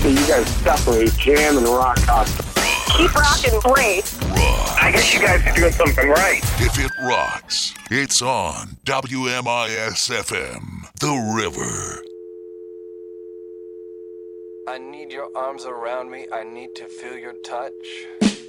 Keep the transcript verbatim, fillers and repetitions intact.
So you guys separate jam and rock constantly. Keep rocking, great. Rock. I guess you guys are doing something right. If it rocks, it's on W M I S F M, The River. I need your arms around me. I need to feel your touch.